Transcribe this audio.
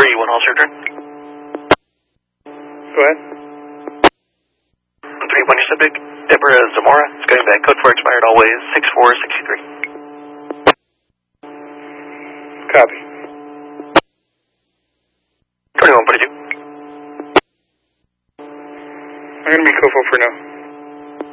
1 All Return. Go ahead. 3-1, your subject, Deborah Zamora. It's going back. Code 4 expired always, 6463. Copy. 2142. I'm going to be Kofo for now.